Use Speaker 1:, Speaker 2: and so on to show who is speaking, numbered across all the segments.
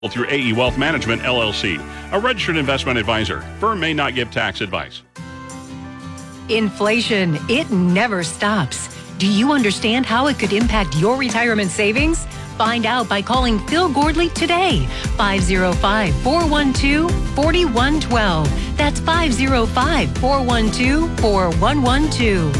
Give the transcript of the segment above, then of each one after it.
Speaker 1: through AE Wealth Management, LLC, a registered investment advisor. Firm may not give tax advice.
Speaker 2: Inflation, it never stops. Do you understand how it could impact your retirement savings? Find out by calling Phil Gordley today. 505-412-4112. That's 505-412-4112.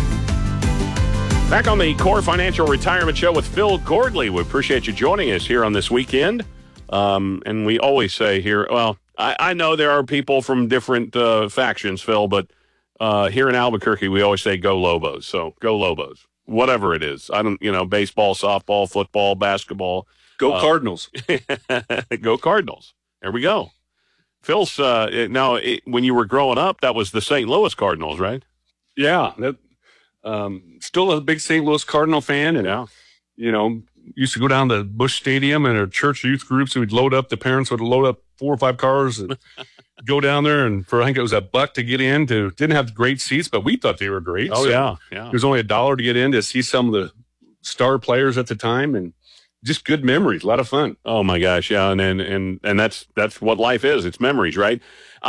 Speaker 1: Back on the Core Financial Retirement Show with Phil Gordley. We appreciate you joining us here on this weekend. And we always say here, well, I know there are people from different factions, Phil, but here in Albuquerque, we always say go Lobos. So go Lobos, whatever it is. I don't, baseball, softball, football, basketball.
Speaker 3: Go Cardinals.
Speaker 1: Go Cardinals. There we go. Phil's, when you were growing up, that was the St. Louis Cardinals, right?
Speaker 3: Yeah. Still a big St. Louis Cardinal fan. And, used to go down to Busch Stadium and our church youth groups, and we'd load up. The parents would load up 4 or 5 cars and go down there. And I think it was $1 to get in. Didn't have great seats, but we thought they were great.
Speaker 1: Oh,
Speaker 3: so
Speaker 1: yeah.
Speaker 3: It was only $1 to get in to see some of the star players at the time, and just good memories. A lot of fun.
Speaker 1: Oh my gosh, yeah, and that's what life is. It's memories, right?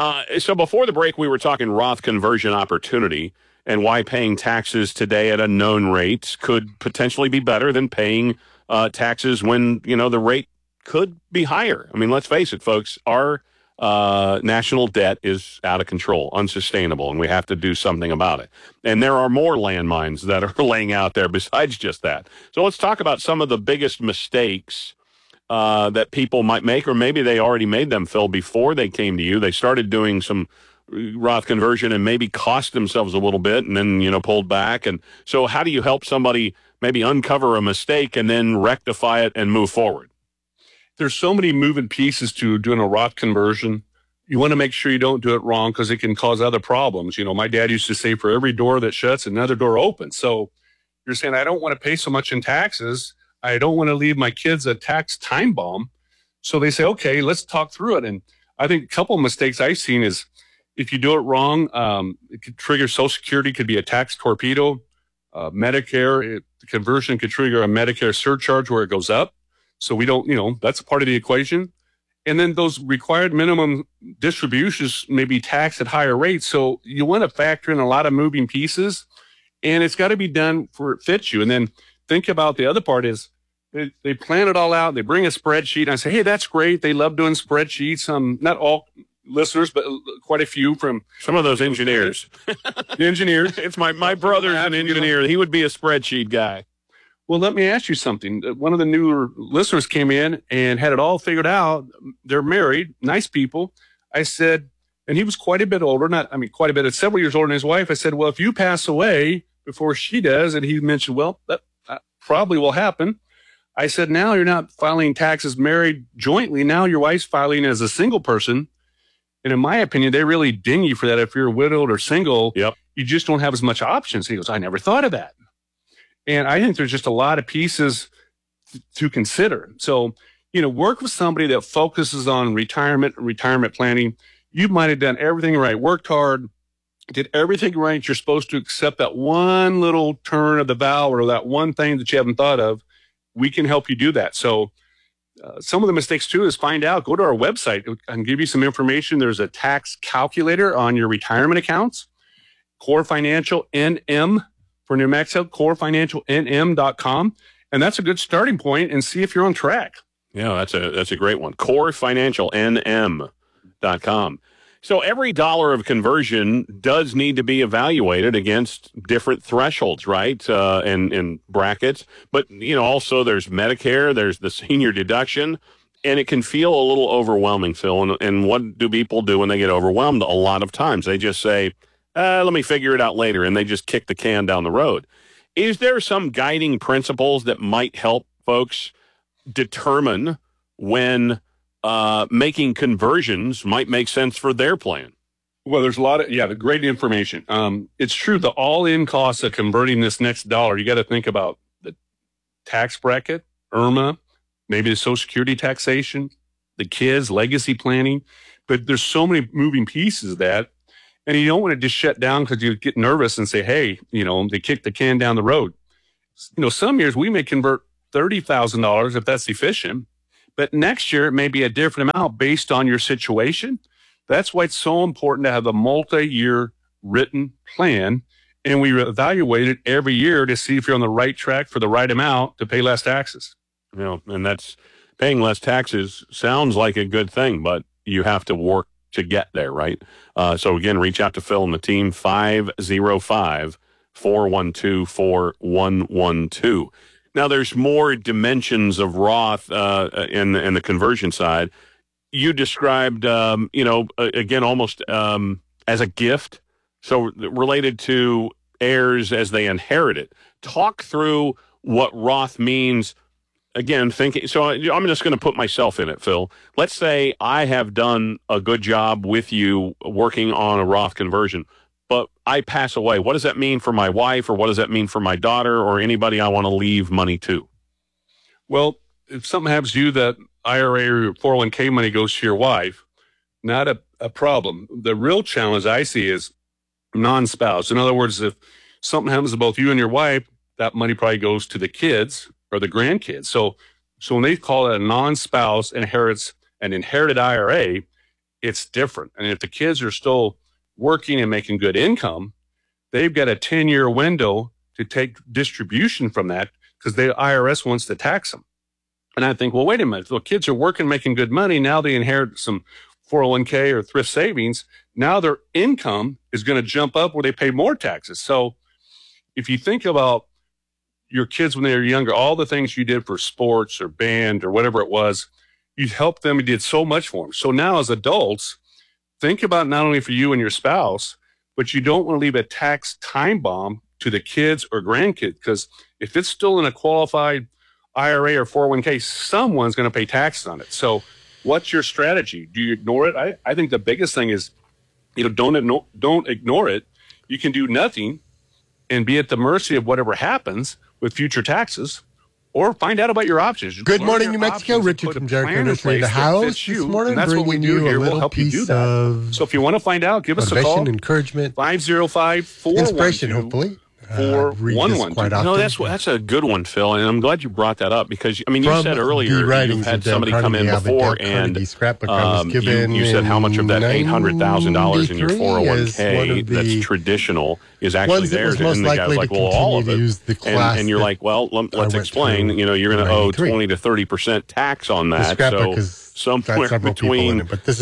Speaker 1: So before the break, we were talking Roth conversion opportunity and why paying taxes today at a known rate could potentially be better than paying taxes when, the rate could be higher. I mean, let's face it, folks, our national debt is out of control, unsustainable, and we have to do something about it. And there are more landmines that are laying out there besides just that. So let's talk about some of the biggest mistakes that people might make, or maybe they already made them, Phil, before they came to you. They started doing some Roth conversion and maybe cost themselves a little bit and then, pulled back. And so how do you help somebody maybe uncover a mistake and then rectify it and move forward?
Speaker 3: There's so many moving pieces to doing a Roth conversion. You want to make sure you don't do it wrong because it can cause other problems. My dad used to say for every door that shuts, another door opens. So you're saying, I don't want to pay so much in taxes. I don't want to leave my kids a tax time bomb. So they say, okay, let's talk through it. And I think a couple of mistakes I've seen is if you do it wrong, it could trigger Social Security, could be a tax torpedo. Medicare, the conversion could trigger a Medicare surcharge where it goes up. So we don't, that's a part of the equation. And then those required minimum distributions may be taxed at higher rates. So you want to factor in a lot of moving pieces, and it's got to be done for it fits you. And then think about the other part is they plan it all out. They bring a spreadsheet. And I say, hey, that's great. They love doing spreadsheets. Not all listeners, but quite a few from
Speaker 1: some of those engineers.
Speaker 3: Engineers.
Speaker 1: It's my brother's an engineer. He would be a spreadsheet guy.
Speaker 3: Well, let me ask you something. One of the newer listeners came in and had it all figured out. They're married, nice people. I said, and he was quite a bit older, quite a bit, it's several years older than his wife. I said, well, if you pass away before she does, and he mentioned, well, that probably will happen. I said, now you're not filing taxes married jointly. Now your wife's filing as a single person. And in my opinion, they really ding you for that. If you're widowed or single,
Speaker 1: yep,
Speaker 3: you just don't have as much options. He goes, I never thought of that. And I think there's just a lot of pieces to consider. So, work with somebody that focuses on retirement planning. You might have done everything right, worked hard, did everything right. You're supposed to accept that one little turn of the valve or that one thing that you haven't thought of. We can help you do that. So some of the mistakes too is go to our website. I can give you some information. There's a tax calculator on your retirement accounts. Core Financial NM for New Mexico, corefinancialnm.com. And that's a good starting point and see if you're on track.
Speaker 1: Yeah, that's a great one. corefinancialnm.com. So every dollar of conversion does need to be evaluated against different thresholds, right? And brackets. But, also there's Medicare, there's the senior deduction, and it can feel a little overwhelming, Phil. And what do people do when they get overwhelmed? A lot of times they just say, let me figure it out later, and they just kick the can down the road. Is there some guiding principles that might help folks determine when making conversions might make sense for their plan?
Speaker 3: Well, there's a lot of, the great information. It's true, the all-in cost of converting this next dollar, you got to think about the tax bracket, IRMA, maybe the Social Security taxation, the kids, legacy planning. But there's so many moving pieces of that. And you don't want to just shut down because you get nervous and say, hey, they kicked the can down the road. Some years we may convert $30,000 if that's efficient. But next year, it may be a different amount based on your situation. That's why it's so important to have a multi-year written plan. And we evaluate it every year to see if you're on the right track for the right amount to pay less taxes.
Speaker 1: And that's paying less taxes sounds like a good thing, but you have to work to get there, right? So again, reach out to Phil and the team, 505-412-4112. Now, there's more dimensions of Roth in the conversion side. You described, again, almost as a gift. So related to heirs as they inherit it. Talk through what Roth means. Again, thinking. So I'm just going to put myself in it, Phil. Let's say I have done a good job with you working on a Roth conversion, but I pass away. What does that mean for my wife, or what does that mean for my daughter, or anybody I want to leave money to?
Speaker 3: Well, if something happens to you, that IRA or your 401k money goes to your wife, not a problem. The real challenge I see is non-spouse. In other words, if something happens to both you and your wife, that money probably goes to the kids or the grandkids. So when they call it a non-spouse inherits an inherited IRA, it's different. And if the kids are still working and making good income, they've got a 10-year window to take distribution from that because the IRS wants to tax them. And I think, well, wait a minute. The kids are working, making good money. Now they inherit some 401k or thrift savings. Now their income is going to jump up where they pay more taxes. So if you think about your kids when they were younger, all the things you did for sports or band or whatever it was, you helped them. You did so much for them. So now as adults, think about not only for you and your spouse, but you don't want to leave a tax time bomb to the kids or grandkids, because if it's still in a qualified IRA or 401k, someone's going to pay taxes on it. So what's your strategy? Do you ignore it? I think the biggest thing is, don't ignore it. You can do nothing and be at the mercy of whatever happens with future taxes, or find out about your options.
Speaker 4: Good morning, New Mexico. Richard from Jericho Nursery in the house this morning.
Speaker 3: That's what we do here. We'll help you do that. So if you want to find out, give us a call.
Speaker 4: Encouragement,
Speaker 3: 505-412.
Speaker 4: Inspiration, hopefully.
Speaker 3: 411.
Speaker 1: No, that's a good one, Phil, and I'm glad you brought that up because you said earlier you've had somebody come in before and you said how much of that $800,000 in your 401k that's traditional is actually theirs, and the guy was like, well, all of it, and you're like, well, let's explain. You're going to owe 20 to 30% tax on that, so somewhere between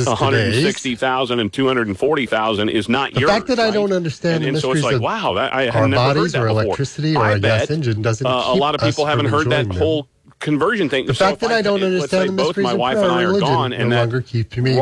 Speaker 1: $160,000 and $240,000 is not yours.
Speaker 4: The fact that I don't understand
Speaker 1: and so it's like, wow, I have never heard that
Speaker 4: or
Speaker 1: before.
Speaker 4: Electricity or a gas engine doesn't keep
Speaker 1: a lot of people haven't heard that whole conversion thing.
Speaker 4: The fact that I don't understand the
Speaker 1: both my wife and I are gone, and that Roth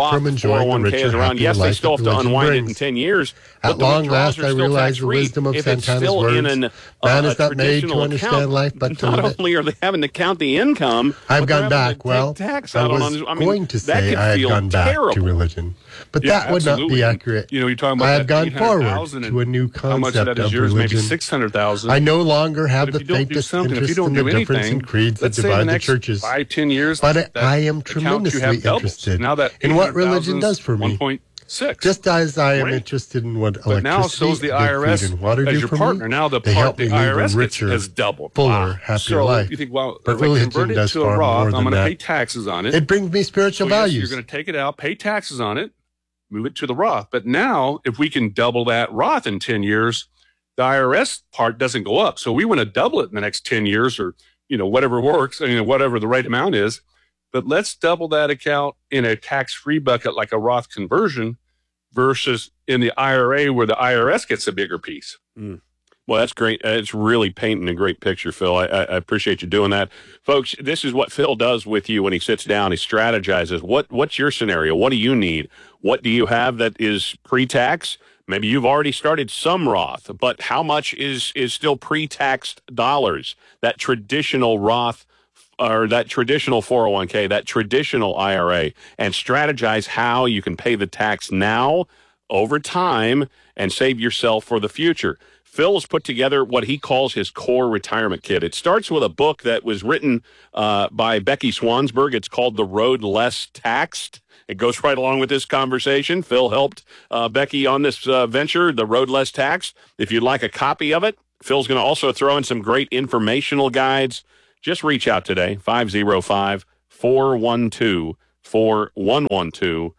Speaker 1: 401k is around. Yes, they still have to unwind it in 10 years.
Speaker 4: At long last, I realize the wisdom of Santana's words. Man is not made to understand life, but to live it.
Speaker 1: Not only are they having to count the income,
Speaker 4: I've gone back. Well, I was going to say I had gone back to religion, but that would not be accurate.
Speaker 3: You're talking about
Speaker 4: I have gone forward to a new concept of religion.
Speaker 3: Maybe 600,000.
Speaker 4: I no longer have the faintest interest in the difference in creeds that divide the churches.
Speaker 3: 5-10 years,
Speaker 4: but I am tremendously interested in what religion does for me.
Speaker 3: 1.6.
Speaker 4: Just as I am interested in what electricity,
Speaker 3: now so's the IRS
Speaker 4: and water
Speaker 3: as
Speaker 4: do
Speaker 3: your
Speaker 4: for
Speaker 3: partner.
Speaker 4: me.
Speaker 3: Now the
Speaker 4: They help me live
Speaker 3: IRS
Speaker 4: a richer,
Speaker 3: has doubled,
Speaker 4: fuller, happier life.
Speaker 3: You think, well,
Speaker 4: but
Speaker 3: if I
Speaker 4: religion
Speaker 3: convert it
Speaker 4: does
Speaker 3: to a
Speaker 4: far
Speaker 3: Roth,
Speaker 4: more
Speaker 3: I'm
Speaker 4: than
Speaker 3: going to
Speaker 4: that.
Speaker 3: pay taxes on it.
Speaker 4: It brings me spiritual
Speaker 3: Yes,
Speaker 4: values.
Speaker 3: you're going to take it out, pay taxes on it, move it to the Roth. But now, if we can double that Roth in 10 years, the IRS part doesn't go up. So we want to double it in the next 10 years, or whatever works, whatever the right amount is. But let's double that account in a tax-free bucket like a Roth conversion versus in the IRA where the IRS gets a bigger piece.
Speaker 1: Well, that's great. It's really painting a great picture, Phil. I appreciate you doing that. Folks, this is what Phil does with you when he sits down. He strategizes. What's your scenario? What do you need? What do you have that is pre-tax? Maybe you've already started some Roth, but how much is still pre-taxed dollars? That traditional Roth or that traditional 401k, that traditional IRA, and strategize how you can pay the tax now over time and save yourself for the future. Phil has put together what he calls his core retirement kit. It starts with a book that was written by Becky Swansburg. It's called The Road Less Taxed. It goes right along with this conversation. Phil helped Becky on this venture, The Road Less Taxed. If you'd like a copy of it, Phil's going to also throw in some great informational guides. Just reach out today, 505 505-412-4112.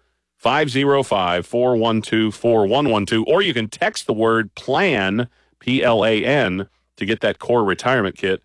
Speaker 1: 505-412-4112. Or you can text the word PLAN, P-L-A-N, to get that core retirement kit.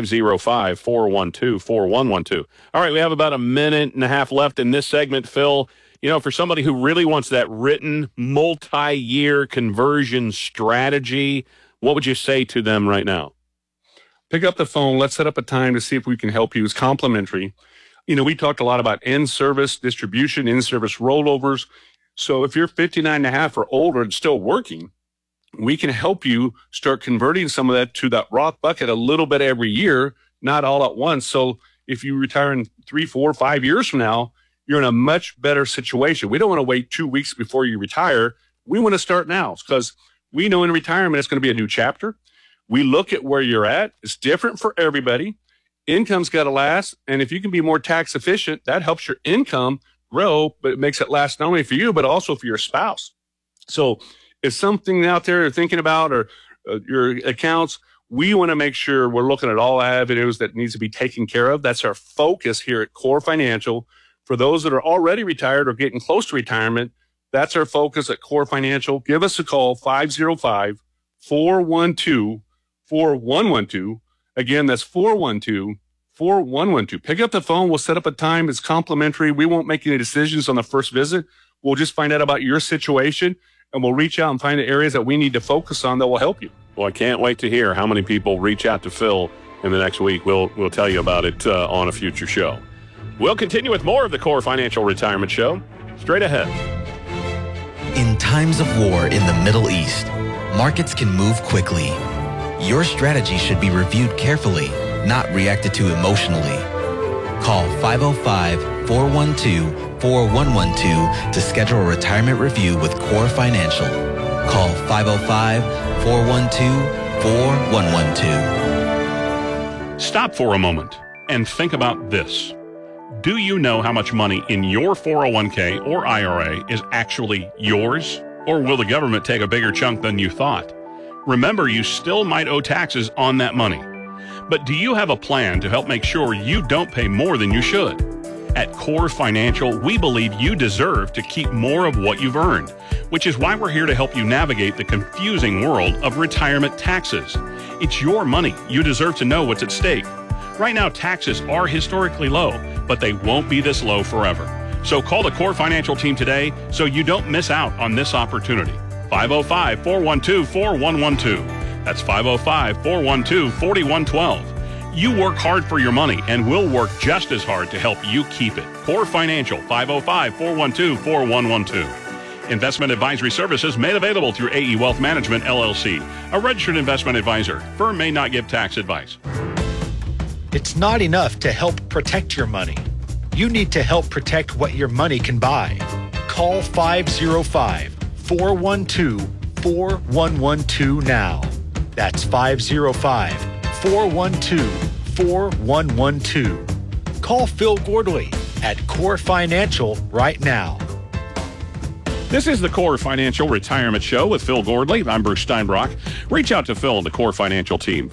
Speaker 1: 505-412-4112. All right, we have about a minute and a half left in this segment, Phil. You know, for somebody who really wants that written multi-year conversion strategy, what would you say to them right now?
Speaker 3: Pick up the phone. Let's set up a time to see if we can help you. It's complimentary. You know, we talked a lot about in-service distribution, in-service rollovers. So if you're 59 and a half or older and still working, we can help you start converting some of that to that Roth bucket a little bit every year, not all at once. So if you retire in 3, 4, 5 years from now, you're in a much better situation. We don't want to wait 2 weeks before you retire. We want to start now because we know in retirement it's going to be a new chapter. We look at where you're at. It's different for everybody. Income's got to last. And if you can be more tax efficient, that helps your income grow, but it makes it last not only for you, but also for your spouse. So if something out there you're thinking about or your accounts, we want to make sure we're looking at all avenues that needs to be taken care of. That's our focus here at Core Financial. For those that are already retired or getting close to retirement, that's our focus at Core Financial. Give us a call, 505-412-4112. Again, that's 412-4112. Pick up the phone. We'll set up a time. It's complimentary. We won't make any decisions on the first visit. We'll just find out about your situation, and we'll reach out and find the areas that we need to focus on that will help you.
Speaker 1: Well, I can't wait to hear how many people reach out to Phil in the next week. We'll tell you about it on a future show. We'll continue with more of the Core Financial Retirement Show straight ahead.
Speaker 5: In times of war in the Middle East, markets can move quickly. Your strategy should be reviewed carefully, not reacted to emotionally. Call 505-412-4112 to schedule a retirement review with Core Financial. Call 505-412-4112.
Speaker 1: Stop for a moment and think about this. Do you know how much money in your 401k or IRA is actually yours? Or will the government take a bigger chunk than you thought? Remember, you still might owe taxes on that money. But do you have a plan to help make sure you don't pay more than you should? At Core Financial, we believe you deserve to keep more of what you've earned, which is why we're here to help you navigate the confusing world of retirement taxes. It's your money. You deserve to know what's at stake. Right now, taxes are historically low, but they won't be this low forever. So call the Core Financial team today so you don't miss out on this opportunity. 505-412-4112. That's 505-412-4112. You work hard for your money, and we'll work just as hard to help you keep it. Core Financial, 505-412-4112. Investment advisory services made available through AE Wealth Management, LLC, a registered investment advisor. Firm may not give tax advice.
Speaker 6: It's not enough to help protect your money. You need to help protect what your money can buy. Call 505-412-4112 now. That's 505-412-4112. Call Phil Gordley at Core Financial right now.
Speaker 1: This is the Core Financial Retirement Show with Phil Gordley. I'm Bruce Steinbrock. Reach out to Phil and the Core Financial team,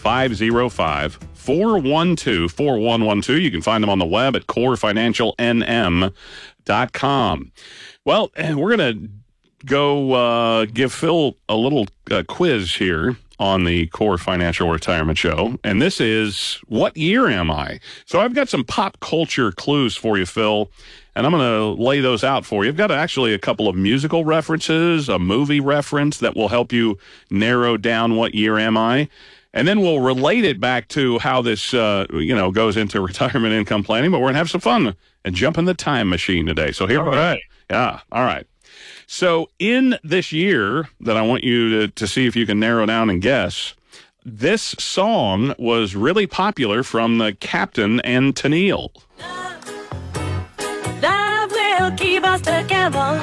Speaker 1: 505-412-4112. You can find them on the web at corefinancialnm.com. Well, we're going to go give Phil a little quiz here on the Core Financial Retirement Show. And this is, what year am I? So I've got some pop culture clues for you, Phil, and I'm going to lay those out for you. I've got actually a couple of musical references, a movie reference that will help you narrow down what year am I. And then we'll relate it back to how this, goes into retirement income planning. But we're going to have some fun and jump in the time machine today. So here we go. Yeah. All right. So in this year that I want you to see if you can narrow down and guess, this song was really popular from the Captain and Tennille.
Speaker 7: Love will keep us together.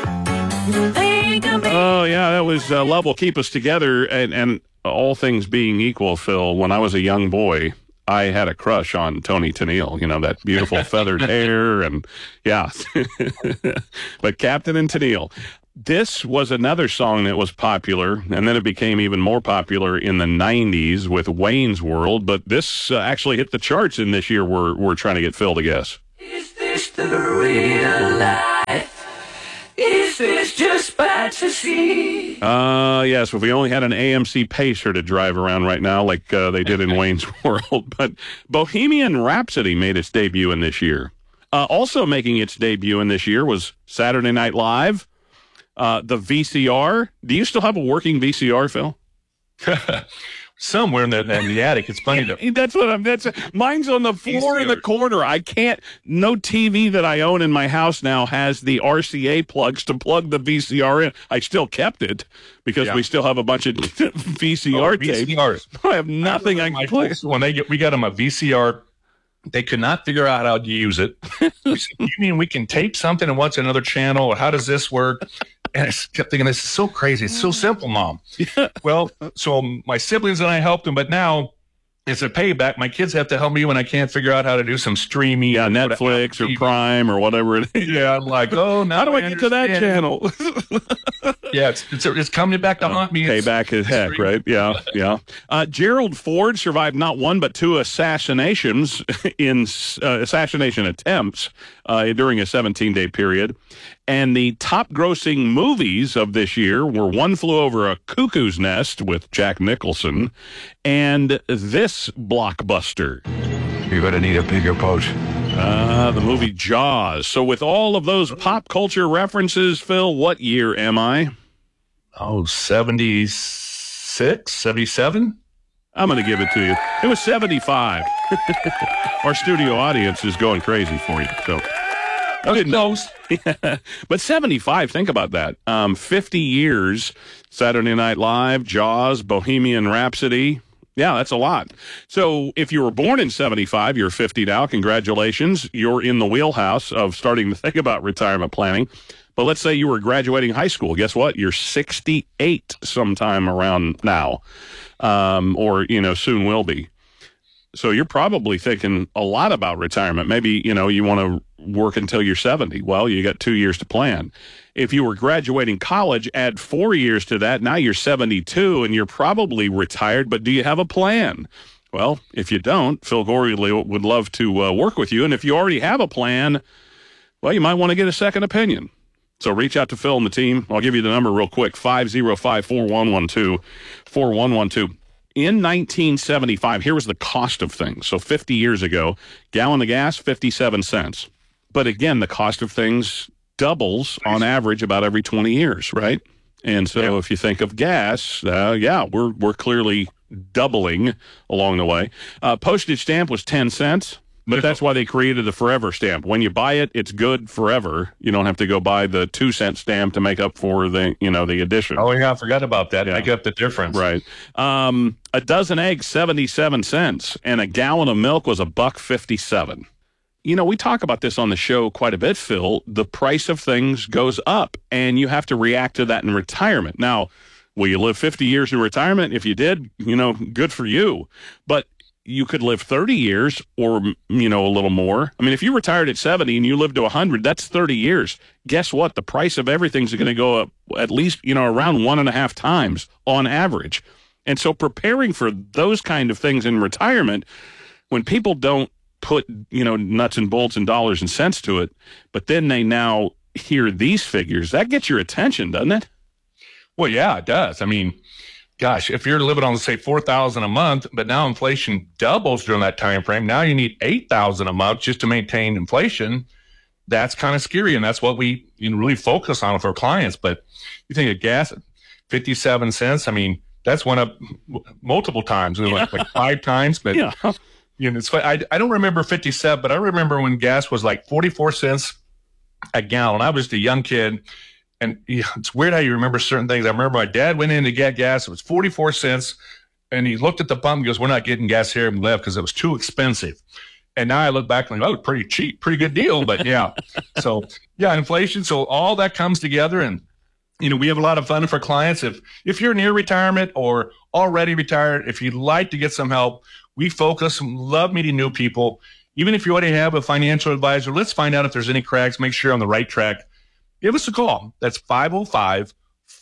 Speaker 1: Oh, yeah, that was Love Will Keep Us Together. And all things being equal, Phil, when I was a young boy, I had a crush on Toni Tennille, that beautiful feathered hair, and yeah. But Captain and Tennille. This was another song that was popular, and then it became even more popular in the 90s with Wayne's World, but this actually hit the charts in this year we're trying to get Phil to guess.
Speaker 7: Is this the real life? Is this just fantasy?
Speaker 1: Yes, if we only had an AMC Pacer to drive around right now like they did in Wayne's World. But Bohemian Rhapsody made its debut in this year. Also making its debut in this year was Saturday Night Live, the VCR. Do you still have a working VCR, Phil?
Speaker 3: Somewhere in the attic. It's funny though.
Speaker 1: Mine's on the floor in the corner. I can't. No TV that I own in my house now has the RCA plugs to plug the VCR in. I still kept it because we still have a bunch of VCR tapes.
Speaker 3: VCRs.
Speaker 1: I have nothing I can play.
Speaker 3: When we got them a VCR, they could not figure out how to use it. We said, you mean we can tape something and watch another channel, or how does this work? And I kept thinking, this is so crazy. It's so simple, Mom. Well, so my siblings and I helped them, but now it's a payback. My kids have to help me when I can't figure out how to do some streaming.
Speaker 1: Yeah, Netflix or Prime or whatever it is.
Speaker 3: Yeah, I'm like, now
Speaker 1: how do I get to that channel?
Speaker 3: Yeah, it's coming back to haunt me.
Speaker 1: Payback is heck, right? Yeah, yeah. Gerald Ford survived not one but two assassination attempts during a 17-day period. And the top-grossing movies of this year were One Flew Over a Cuckoo's Nest with Jack Nicholson and this blockbuster.
Speaker 8: You're going to need a bigger boat.
Speaker 1: The movie Jaws. So with all of those pop culture references, Phil, what year am I?
Speaker 3: 76, 77?
Speaker 1: I'm going to give it to you. It was 75. Our studio audience is going crazy for you. So,
Speaker 3: close.
Speaker 1: But 75, think about that. 50 years, Saturday Night Live, Jaws, Bohemian Rhapsody. Yeah, that's a lot. So if you were born in 75, you're 50 now. Congratulations. You're in the wheelhouse of starting to think about retirement planning. But let's say you were graduating high school. Guess what? You're 68 sometime around now, or, soon will be. So you're probably thinking a lot about retirement. Maybe, you want to work until you're 70. Well, you got 2 years to plan. If you were graduating college, add 4 years to that. Now you're 72 and you're probably retired, but do you have a plan? Well, if you don't, Phil Gorey would love to work with you. And if you already have a plan, well, you might want to get a second opinion. So reach out to Phil and the team. I'll give you the number real quick, 505-4112-4112. In 1975, here was the cost of things. So 50 years ago, gallon of gas, 57 cents. But again, the cost of things doubles on average about every 20 years, right? And so if you think of gas, we're clearly doubling along the way. Postage stamp was 10 cents. But that's why they created the forever stamp. When you buy it, it's good forever. You don't have to go buy the 2-cent stamp to make up for the addition.
Speaker 3: Oh, yeah, I forgot about that. Yeah. I got the difference.
Speaker 1: Right. A dozen eggs, 77 cents, and a gallon of milk was $1.57. We talk about this on the show quite a bit, Phil. The price of things goes up, and you have to react to that in retirement. Now, will you live 50 years in retirement? If you did, good for you. But you could live 30 years or, a little more. I mean, if you retired at 70 and you lived to 100, that's 30 years. Guess what? The price of everything's going to go up at least, around 1.5 times on average. And so preparing for those kind of things in retirement, when people don't put, nuts and bolts and dollars and cents to it, but then they now hear these figures, that gets your attention, doesn't it?
Speaker 3: Well, yeah, it does. I mean, gosh, if you're living on, say, $4,000 a month, but now inflation doubles during that time frame, now you need $8,000 a month just to maintain inflation. That's kind of scary, and that's what we really focus on with our clients. But you think of gas at 57 cents. I mean, that's went up multiple times, like 5 times. But it's I don't remember 57, but I remember when gas was like 44 cents a gallon. I was a young kid. And it's weird how you remember certain things. I remember my dad went in to get gas. It was 44 cents. And he looked at the pump and goes, we're not getting gas here, and left because it was too expensive. And now I look back and go, pretty cheap, pretty good deal. But so inflation. So all that comes together, and we have a lot of fun for clients. If you're near retirement or already retired, if you'd like to get some help, we focus and love meeting new people. Even if you already have a financial advisor, let's find out if there's any cracks. Make sure you're on the right track. Give us a call. That's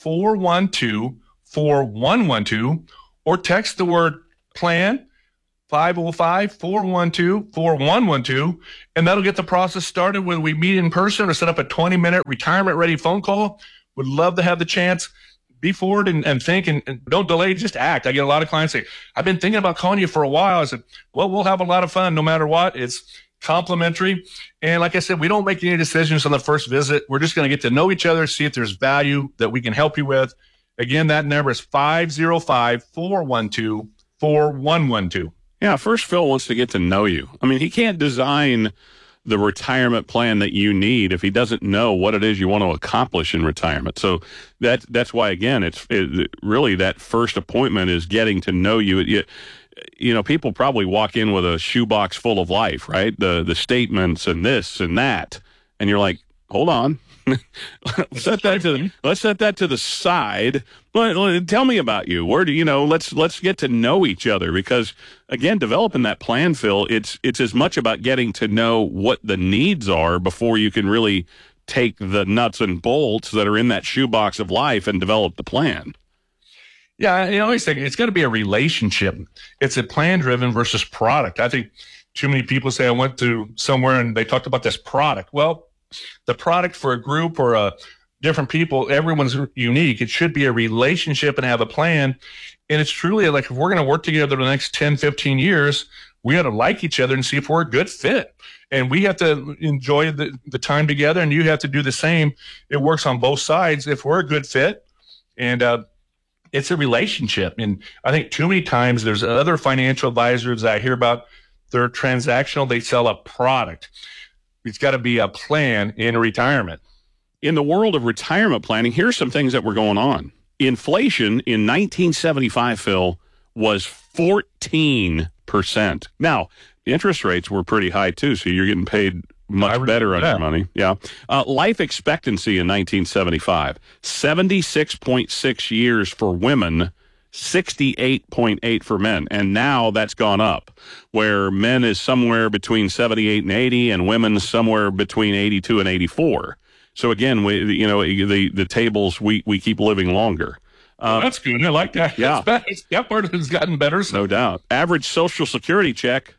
Speaker 3: 505-412-4112, or text the word plan 505-412-4112, and that'll get the process started when we meet in person or set up a 20-minute retirement-ready phone call. Would love to have the chance. Be forward and think and don't delay, just act. I get a lot of clients say, I've been thinking about calling you for a while. I said, well, we'll have a lot of fun no matter what. It's complimentary. And like I said, we don't make any decisions on the first visit. We're just going to get to know each other, see if there's value that we can help you with. Again, that number is 505-412-4112.
Speaker 1: Yeah, first Phil wants to get to know you. I mean, he can't design the retirement plan that you need if he doesn't know what it is you want to accomplish in retirement. So that's why, again, it's really that first appointment is getting to know you. You know, people probably walk in with a shoebox full of life, right? The statements and this and that, and you're like, hold on. let's set that to the side. Tell me about you. Where do you know? Let's get to know each other, because again, developing that plan, Phil, it's as much about getting to know what the needs are before you can really take the nuts and bolts that are in that shoebox of life and develop the plan.
Speaker 3: Yeah, I always think it's got to be a relationship. It's a plan driven versus product. I think too many people say I went to somewhere and they talked about this product. Well, the product for a group or different people, everyone's unique. It should be a relationship and have a plan. And it's truly like, if we're going to work together the next 10, 15 years, we got to like each other and see if we're a good fit. And we have to enjoy the time together, and you have to do the same. It works on both sides if we're a good fit. And it's a relationship. And I think too many times there's other financial advisors that I hear about, they're transactional, they sell a product. It's got to be a plan in retirement.
Speaker 1: In the world of retirement planning, here's some things that were going on. Inflation in 1975, Phil, was 14%. Now, interest rates were pretty high, too, so you're getting paid much better on your money. Yeah. Life expectancy in 1975, 76.6 years for women, 68.8 for men. And now that's gone up, where men is somewhere between 78 and 80 and women somewhere between 82 and 84. So again, the tables, we keep living longer.
Speaker 3: That's good. I like that.
Speaker 1: Yeah.
Speaker 3: That part has gotten better. So.
Speaker 1: No doubt. Average Social Security check,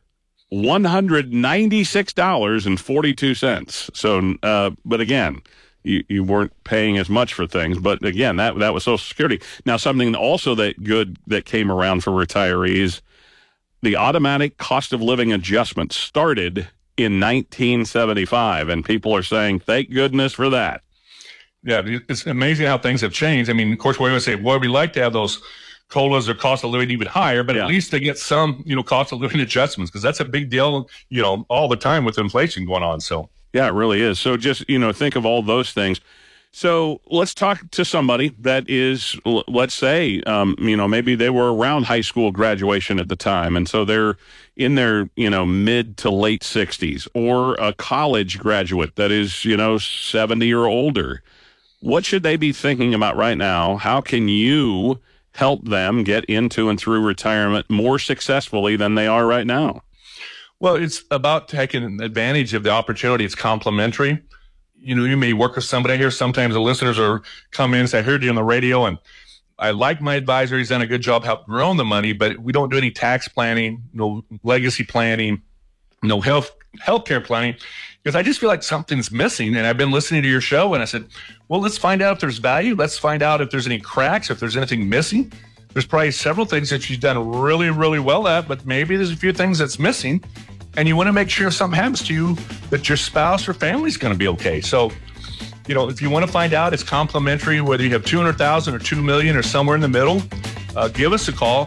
Speaker 1: $196.42. So, but again, you weren't paying as much for things, but again, that was Social Security. Now, something also that came around for retirees, the automatic cost of living adjustment started in 1975, and people are saying, thank goodness for that.
Speaker 3: Yeah, it's amazing how things have changed. I mean, of course, we always say, boy, we like to have those COLAs or cost of living even higher, but at least they get some, cost of living adjustments, because that's a big deal, all the time with inflation going on. So.
Speaker 1: Yeah, it really is. So just, think of all those things. So let's talk to somebody that is, let's say, maybe they were around high school graduation at the time, and so they're in their, mid to late 60s, or a college graduate that is, 70 or older. What should they be thinking about right now? How can you help them get into and through retirement more successfully than they are right now?
Speaker 3: Well, it's about taking advantage of the opportunity. It's complimentary. You may work with somebody here. Sometimes the listeners come in and say, I heard you on the radio, and I like my advisor. He's done a good job helping grow the money, but we don't do any tax planning, no legacy planning, no healthcare planning, because I just feel like something's missing. And I've been listening to your show, and I said, well, let's find out if there's value. Let's find out if there's any cracks, if there's anything missing. There's probably several things that you've done really, really well at, but maybe there's a few things that's missing. And you want to make sure if something happens to you that your spouse or family is going to be okay. So, if you want to find out, it's complimentary, whether you have $200,000 or $2 million or somewhere in the middle. Give us a call,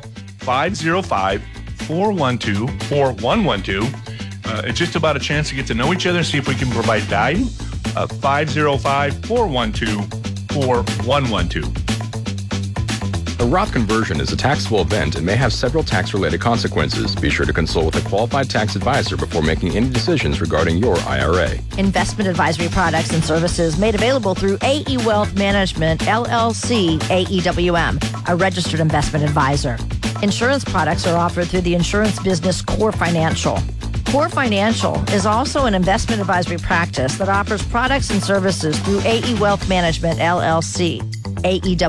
Speaker 3: 505-412-4112. It's just about a chance to get to know each other, see if we can provide value. 505-412-4112.
Speaker 9: A Roth conversion is a taxable event and may have several tax-related consequences. Be sure to consult with a qualified tax advisor before making any decisions regarding your IRA.
Speaker 10: Investment advisory products and services made available through AE Wealth Management, LLC, AEWM, a registered investment advisor. Insurance products are offered through the insurance business Core Financial. Core Financial is also an investment advisory practice that offers products and services through AE Wealth Management, LLC,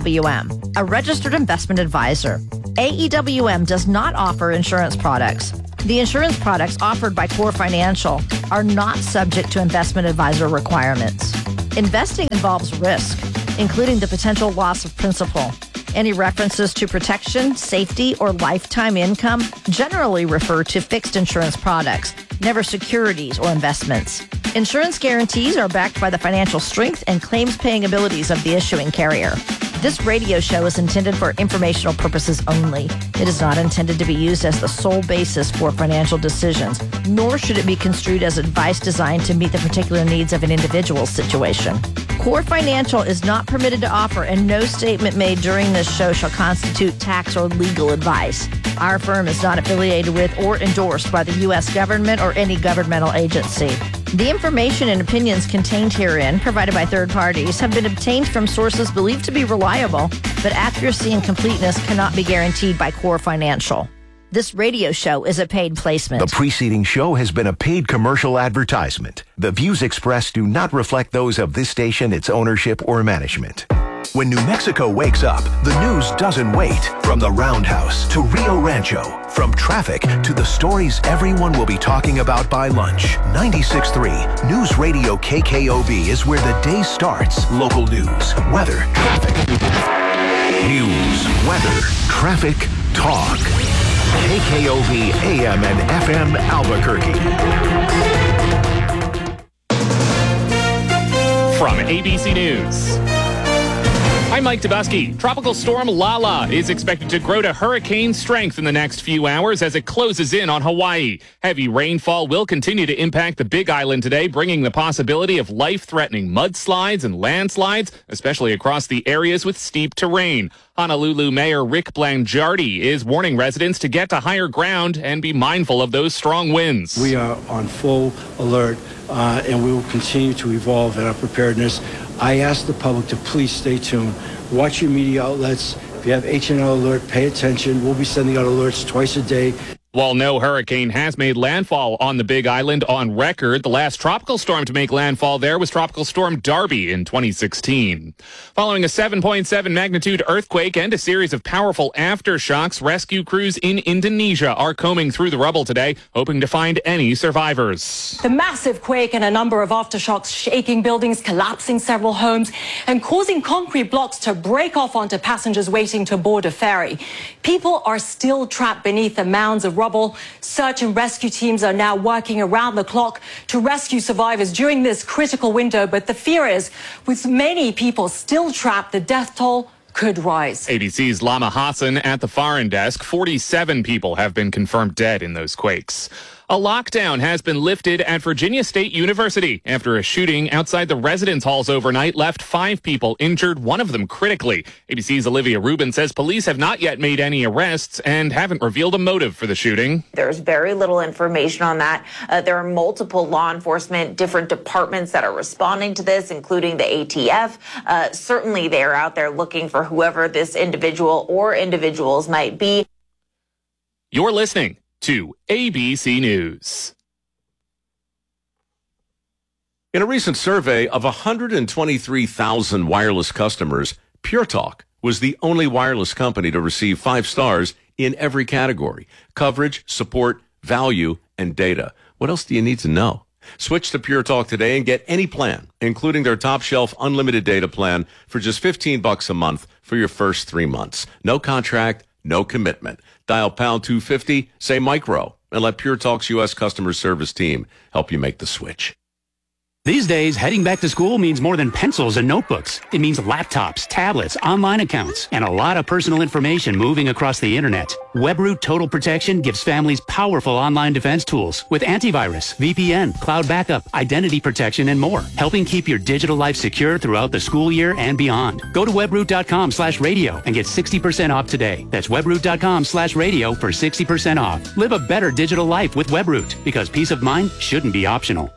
Speaker 10: AEWM, a registered investment advisor. AEWM does not offer insurance products. The insurance products offered by Core Financial are not subject to investment advisor requirements. Investing involves risk, including the potential loss of principal. Any references to protection, safety, or lifetime income generally refer to fixed insurance products, never securities or investments. Insurance guarantees are backed by the financial strength and claims-paying abilities of the issuing carrier. This radio show is intended for informational purposes only. It is not intended to be used as the sole basis for financial decisions, nor should it be construed as advice designed to meet the particular needs of an individual's situation. Core Financial is not permitted to offer, and no statement made during this show shall constitute tax or legal advice. Our firm is not affiliated with or endorsed by the U.S. government or any governmental agency. The information and opinions contained herein, provided by third parties, have been obtained from sources believed to be reliable, but accuracy and completeness cannot be guaranteed by Core Financial. This radio show is a paid placement.
Speaker 11: The preceding show has been a paid commercial advertisement. The views expressed do not reflect those of this station, its ownership, or management. When New Mexico wakes up, the news doesn't wait. From the Roundhouse to Rio Rancho, from traffic to the stories everyone will be talking about by lunch. 96.3 News Radio KKOB is where the day starts. Local news, weather, traffic. News, weather, traffic, talk. KKOB AM and FM Albuquerque.
Speaker 12: From ABC News, I'm Mike Dubusky. Tropical storm Lala is expected to grow to hurricane strength in the next few hours as it closes in on Hawaii. Heavy rainfall will continue to impact the Big Island today, bringing the possibility of life-threatening mudslides and landslides, especially across the areas with steep terrain. Honolulu Mayor Rick Blangiardi is warning residents to get to higher ground and be mindful of those strong winds.
Speaker 13: We are on full alert, and we will continue to evolve in our preparedness. I ask the public to please stay tuned. Watch your media outlets. If you have HNL alert, pay attention. We'll be sending out alerts twice a day.
Speaker 12: While no hurricane has made landfall on the Big Island on record, the last tropical storm to make landfall there was Tropical Storm Darby in 2016. Following a 7.7 magnitude earthquake and a series of powerful aftershocks, rescue crews in Indonesia are combing through the rubble today, hoping to find any survivors.
Speaker 14: The massive quake and a number of aftershocks shaking buildings, collapsing several homes, and causing concrete blocks to break off onto passengers waiting to board a ferry. People are still trapped beneath the mounds of rubble. Search and rescue teams are now working around the clock to rescue survivors during this critical window. But the fear is, with many people still trapped, the death toll could rise.
Speaker 12: ABC's Lama Hassan at the foreign desk. 47 people have been confirmed dead in those quakes. A lockdown has been lifted at Virginia State University after a shooting outside the residence halls overnight left 5 people injured, one of them critically. ABC's Olivia Rubin says police have not yet made any arrests and haven't revealed a motive for the shooting.
Speaker 15: There's very little information on that. There are multiple law enforcement, different departments that are responding to this, including the ATF. Certainly they're out there looking for whoever this individual or individuals might be.
Speaker 12: You're listening to ABC News.
Speaker 16: In a recent survey of 123,000 wireless customers, Pure Talk was the only wireless company to receive 5 stars in every category: coverage, support, value, and data. What else do you need to know? Switch to Pure Talk today and get any plan, including their top shelf unlimited data plan, for just $15 a month for your first 3 months. No contract, no commitment. Dial pound 250, say micro, and let Pure Talk's U.S. customer service team help you make the switch.
Speaker 17: These days, heading back to school means more than pencils and notebooks. It means laptops, tablets, online accounts, and a lot of personal information moving across the internet. WebRoot Total Protection gives families powerful online defense tools with antivirus, VPN, cloud backup, identity protection, and more, helping keep your digital life secure throughout the school year and beyond. Go to webroot.com/radio and get 60% off today. That's webroot.com/radio for 60% off. Live a better digital life with WebRoot, because peace of mind shouldn't be optional.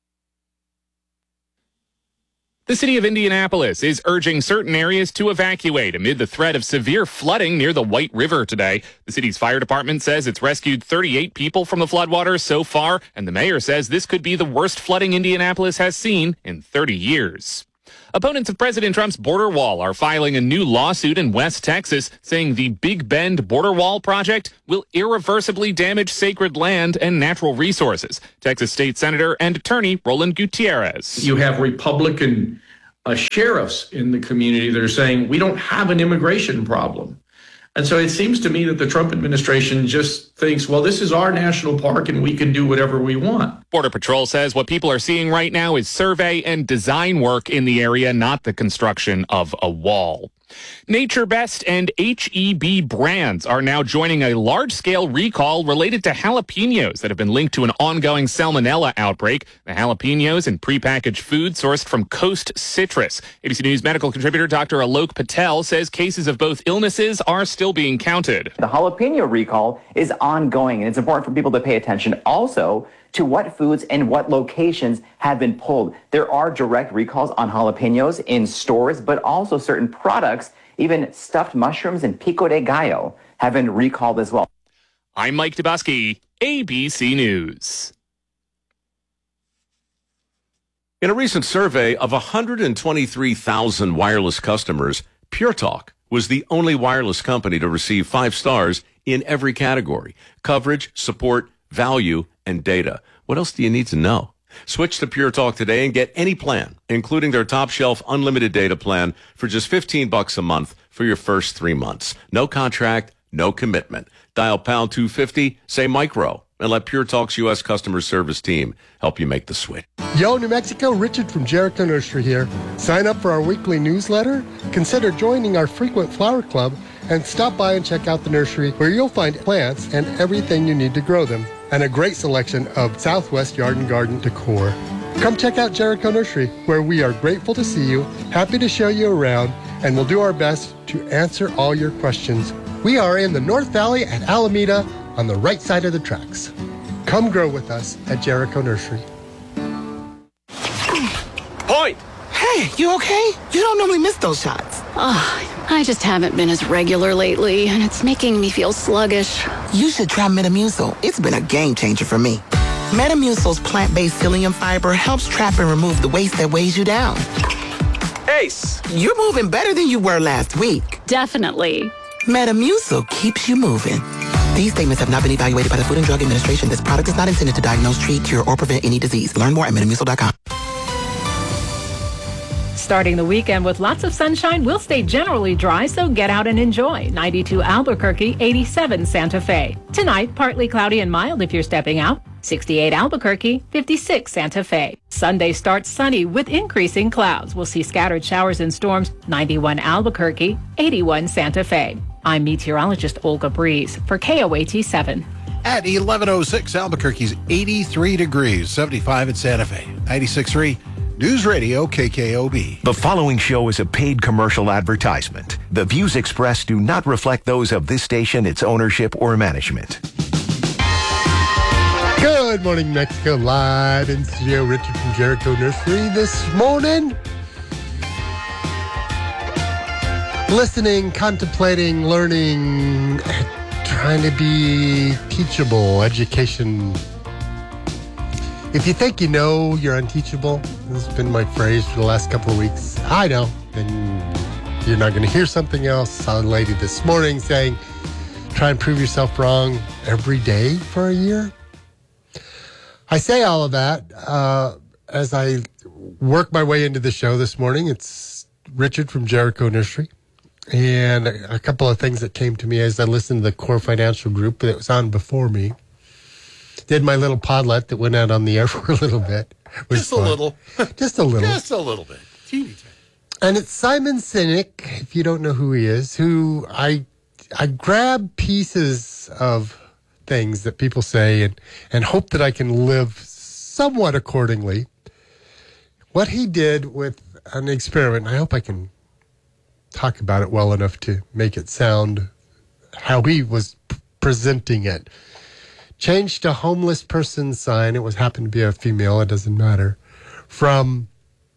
Speaker 12: The city of Indianapolis is urging certain areas to evacuate amid the threat of severe flooding near the White River today. The city's fire department says it's rescued 38 people from the floodwaters so far, and the mayor says this could be the worst flooding Indianapolis has seen in 30 years. Opponents of President Trump's border wall are filing a new lawsuit in West Texas saying the Big Bend border wall project will irreversibly damage sacred land and natural resources. Texas State Senator and Attorney Roland Gutierrez.
Speaker 18: You have Republican sheriffs in the community that are saying we don't have an immigration problem. And so it seems to me that the Trump administration just thinks, well, this is our national park and we can do whatever we want.
Speaker 12: Border Patrol says what people are seeing right now is survey and design work in the area, not the construction of a wall. Nature Best and H-E-B brands are now joining a large-scale recall related to jalapenos that have been linked to an ongoing salmonella outbreak. The jalapenos in prepackaged food sourced from Coast Citrus. ABC News medical contributor Dr. Alok Patel says cases of both illnesses are still being counted.
Speaker 19: The jalapeno recall is ongoing, and it's important for people to pay attention also to what foods and what locations have been pulled. There are direct recalls on jalapenos in stores, but also certain products, even stuffed mushrooms and pico de gallo, have been recalled as well.
Speaker 12: I'm Mike Dubosky, ABC News.
Speaker 16: In a recent survey of 123,000 wireless customers, Pure Talk was the only wireless company to receive 5 stars in every category: coverage, support, value, and data. What else do you need to know? Switch to Pure Talk today and get any plan, including their top shelf unlimited data plan, for just $15 a month for your first 3 months. No contract, no commitment. Dial pound 250, say micro, and let Pure Talk's U.S. customer service team help you make the switch.
Speaker 4: Yo, New Mexico, Richard from Jericho Nursery here. Sign up for our weekly newsletter, consider joining our frequent flower club, and stop by and check out the nursery where you'll find plants and everything you need to grow them, and a great selection of Southwest Yard and Garden decor. Come check out Jericho Nursery, where we are grateful to see you, happy to show you around, and we'll do our best to answer all your questions. We are in the North Valley at Alameda on the right side of the tracks. Come grow with us at Jericho Nursery.
Speaker 20: Point!
Speaker 21: Hey, you okay? You don't normally miss those shots.
Speaker 22: I just haven't been as regular lately, and it's making me feel sluggish.
Speaker 21: You should try Metamucil. It's been a game changer for me. Metamucil's plant-based psyllium fiber helps trap and remove the waste that weighs you down.
Speaker 20: Ace!
Speaker 21: You're moving better than you were last week.
Speaker 22: Definitely.
Speaker 21: Metamucil keeps you moving. These statements have not been evaluated by the Food and Drug Administration. This product is not intended to diagnose, treat, cure, or prevent any disease. Learn more at Metamucil.com.
Speaker 23: Starting the weekend with lots of sunshine, we'll stay generally dry, so get out and enjoy. 92 Albuquerque, 87 Santa Fe. Tonight, partly cloudy and mild if you're stepping out. 68 Albuquerque, 56 Santa Fe. Sunday starts sunny with increasing clouds. We'll see scattered showers and storms. 91 Albuquerque, 81 Santa Fe. I'm meteorologist Olga Breeze for KOAT 7.
Speaker 24: At 11:06, Albuquerque's 83 degrees, 75 at Santa Fe, 96.3. News Radio KKOB.
Speaker 11: The following show is a paid commercial advertisement. The views expressed do not reflect those of this station, its ownership, or management.
Speaker 4: Good morning, Mexico. Live in studio, Richard from Jericho Nursery this morning. Listening, contemplating, learning, trying to be teachable, education. If you think you know you're unteachable, this has been my phrase for the last couple of weeks. I know. Then you're not going to hear something else. Saw a lady this morning saying, try and prove yourself wrong every day for a year. I say all of that as I work my way into the show this morning. It's Richard from Jericho Nursery. And a couple of things that came to me as I listened to the Core Financial Group that was on before me. Did my little podlet that went out on the air for a little bit.
Speaker 24: Just a little.
Speaker 4: Just a little.
Speaker 24: Just a little bit. Teeny tiny.
Speaker 4: And it's Simon Sinek, if you don't know who he is, who I grab pieces of things that people say and hope that I can live somewhat accordingly. What he did with an experiment, and I hope I can talk about it well enough to make it sound how he was presenting it. Changed a homeless person sign. It happened to be a female. It doesn't matter. From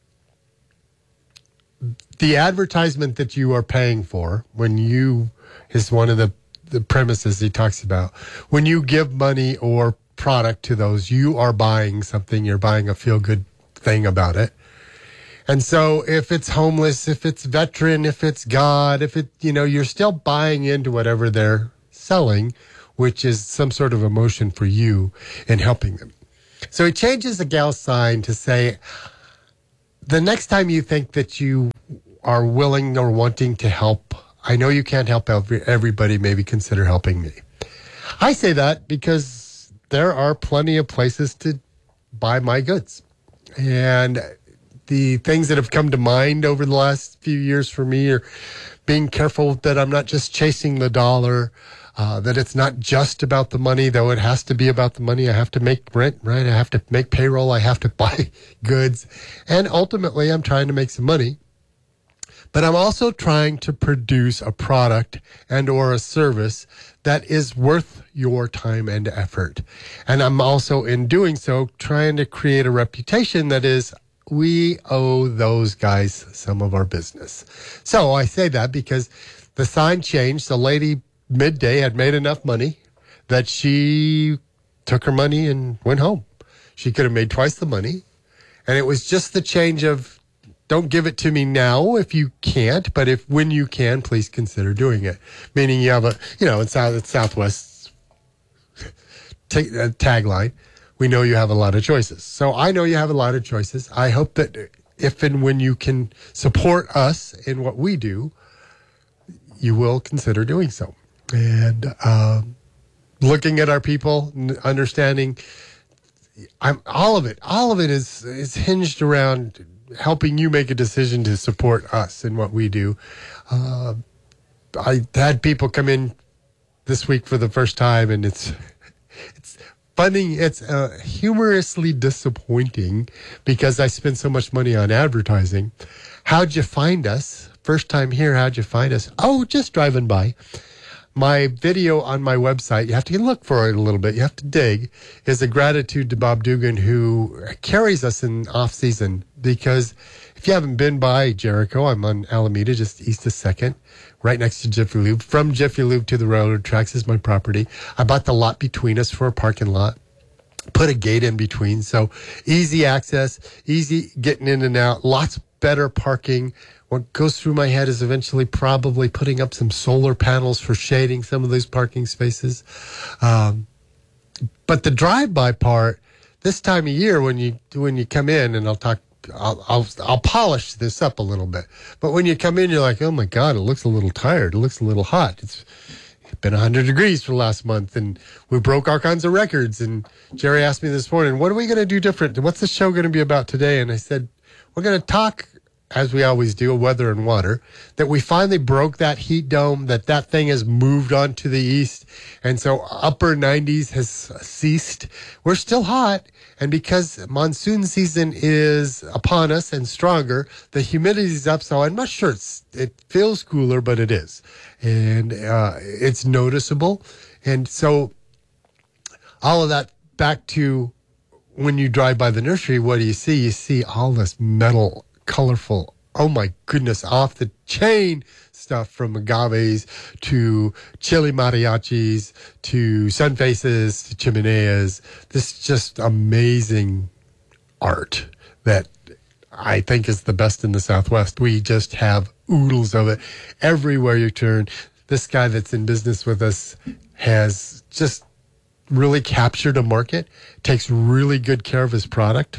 Speaker 4: the advertisement that you are paying for when you is one of the premises he talks about. When you give money or product to those, you are buying something. You're buying a feel-good thing about it. And so if it's homeless, if it's veteran, if it's God, if it, you're still buying into whatever they're selling, which is some sort of emotion for you in helping them. So he changes the gal sign to say, the next time you think that you are willing or wanting to help, I know you can't help everybody, maybe consider helping me. I say that because there are plenty of places to buy my goods. And the things that have come to mind over the last few years for me are being careful that I'm not just chasing the dollar, that it's not just about the money, though it has to be about the money. I have to make rent, right? I have to make payroll. I have to buy goods. And ultimately, I'm trying to make some money. But I'm also trying to produce a product and or a service that is worth your time and effort. And I'm also, in doing so, trying to create a reputation that is, we owe those guys some of our business. So I say that because the sign changed. The lady midday had made enough money that she took her money and went home. She could have made twice the money. And it was just the change of, don't give it to me now if you can't, but when you can, please consider doing it. Meaning you have it's Southwest tagline. We know you have a lot of choices. So I know you have a lot of choices. I hope that if and when you can support us in what we do, you will consider doing so. And looking at our people, understanding all of it is hinged around helping you make a decision to support us in what we do. I had people come in this week for the first time, and it's funny. It's humorously disappointing because I spend so much money on advertising. How'd you find us? First time here, how'd you find us? Oh, just driving by. My video on my website, you have to look for it a little bit. You have to dig, is a gratitude to Bob Dugan, who carries us in off season. Because if you haven't been by Jericho, I'm on Alameda, just east of 2nd, right next to Jiffy Lube. From Jiffy Lube to the railroad tracks is my property. I bought the lot between us for a parking lot. Put a gate in between, so easy access, easy getting in and out, lots better parking. What goes through my head is eventually probably putting up some solar panels for shading some of those parking spaces. But the drive-by part, this time of year when you come in, and I'll polish this up a little bit. But when you come in, you're like, oh my God, it looks a little tired. It looks a little hot. It's been 100 degrees for last month, and we broke all kinds of records. And Jerry asked me this morning, what are we going to do different? What's the show going to be about today? And I said, we're going to talk, as we always do, weather and water, that we finally broke that heat dome, that thing has moved on to the east. And so upper 90s has ceased. We're still hot. And because monsoon season is upon us and stronger, the humidity is up. So I'm not sure it feels cooler, but it is. And it's noticeable. And so all of that back to when you drive by the nursery, what do you see? You see all this metal, colorful, oh my goodness, off the chain stuff, from agaves to chili mariachis to sun faces to chimeneas. This is just amazing art that I think is the best in the Southwest. We just have oodles of it everywhere you turn. This guy that's in business with us has just really captured a market, takes really good care of his product,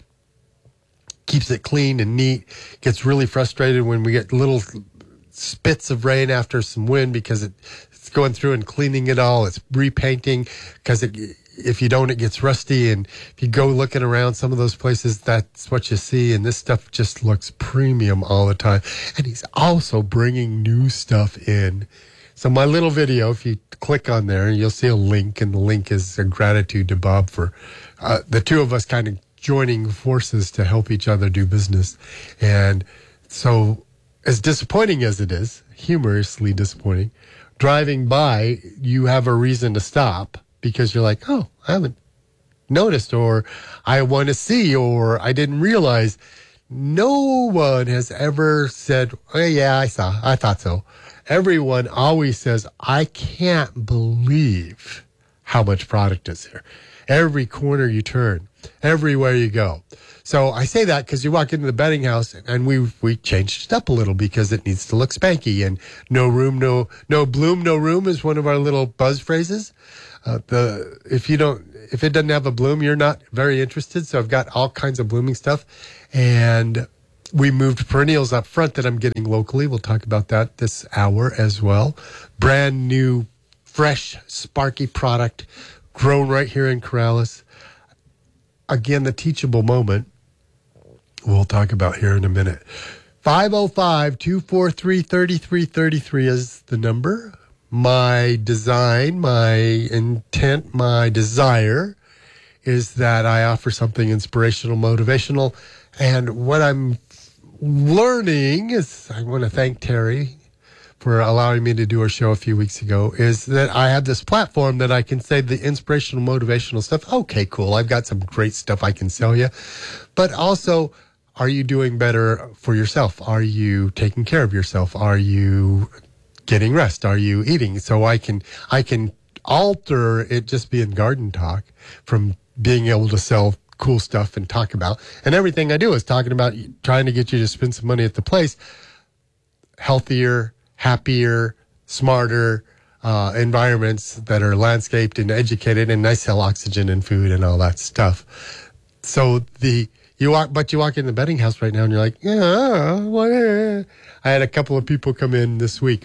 Speaker 4: keeps it clean and neat, gets really frustrated when we get little spits of rain after some wind because it's going through and cleaning it all. It's repainting because if you don't, it gets rusty. And if you go looking around some of those places, that's what you see. And this stuff just looks premium all the time. And he's also bringing new stuff in. So my little video, if you click on there, you'll see a link, and the link is a gratitude to Bob for the two of us kind of joining forces to help each other do business. And so as disappointing as it is, humorously disappointing, driving by, you have a reason to stop because you're like, oh, I haven't noticed, or I want to see, or I didn't realize. No one has ever said, oh, yeah, I thought so. Everyone always says, I can't believe how much product is there. Every corner you turn, everywhere you go. So I say that because you walk into the bedding house and we changed it up a little because it needs to look spanky. And no room, no bloom, no room is one of our little buzz phrases. If it doesn't have a bloom, you're not very interested. So I've got all kinds of blooming stuff. And we moved perennials up front that I'm getting locally. We'll talk about that this hour as well. Brand new, fresh, sparky product grown right here in Corrales. Again, the teachable moment we'll talk about here in a minute. 505-243-3333 is the number. My design, my intent, my desire is that I offer something inspirational, motivational. And what I'm learning is, I want to thank Terry for allowing me to do our show a few weeks ago, is that I have this platform that I can say the inspirational, motivational stuff. Okay, cool. I've got some great stuff I can sell you. But also, are you doing better for yourself? Are you taking care of yourself? Are you getting rest? Are you eating? So I can alter it just being garden talk from being able to sell cool stuff and talk about. And everything I do is talking about trying to get you to spend some money at the place. Healthier, happier, smarter environments that are landscaped and educated, and I sell oxygen and food and all that stuff. So you walk in the bedding house right now and you're like, yeah, what? I had a couple of people come in this week